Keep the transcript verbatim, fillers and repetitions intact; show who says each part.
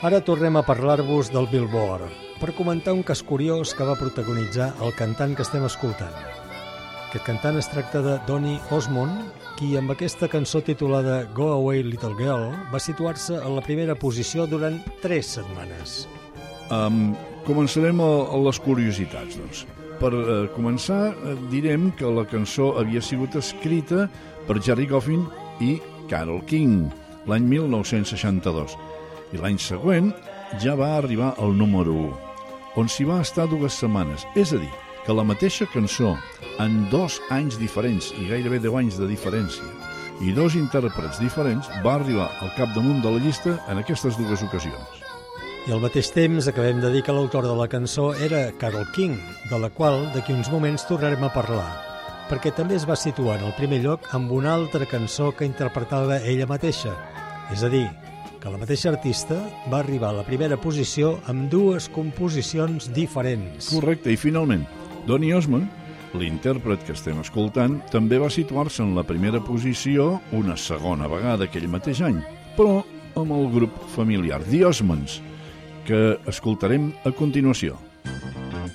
Speaker 1: Ara tornem a parlar-vos del Billboard, per comentar un cas curiós que va protagonitzar el cantant que estem escoltant. Aquest cantant es tracta de Donny Osmond, qui amb aquesta cançó titulada Go Away Little Girl va situar-se en la primera posició durant tres setmanes.
Speaker 2: Um, començarem a, a les curiositats, doncs. Per uh, començar, uh, direm que la cançó havia sigut escrita per Gerry Goffin i Carole King l'any mil nou-cents seixanta-dos. I l'any següent ja va arribar al número u, on s'hi va estar dues setmanes. És a dir, que la mateixa cançó, en dos anys diferents i gairebé deu anys de diferència, i dos intèrprets diferents, va arribar al capdamunt de la llista en aquestes dues ocasions.
Speaker 1: I al mateix temps acabem de dir que l'autor de la cançó era Carole King, de la qual d'aquí uns moments tornarem a parlar, perquè també es va situar en el primer lloc amb una altra cançó que interpretava ella mateixa, és a dir, que la mateixa artista va arribar a la primera posició amb dues composicions diferents.
Speaker 2: Correcte, i finalment, Donny Osmond, l'intèrpret que estem escoltant, també va situar-se en la primera posició una segona vegada aquell mateix any, però amb el grup familiar The Osmonds, que escoltarem a continuació.